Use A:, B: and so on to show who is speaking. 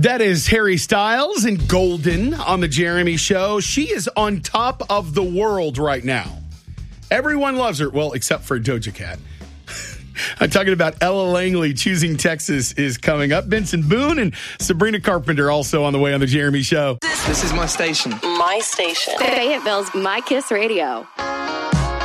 A: That is Harry Styles and Golden on the Jeremy Show. She is on top of the world right now. Everyone loves her. Well, except for Doja Cat. I'm talking about Ella Langley. Choosing Texas is coming up. Benson Boone and Sabrina Carpenter also on the way on the Jeremy Show.
B: This is my station.
C: My station.
D: Fayetteville's My Kiss Radio.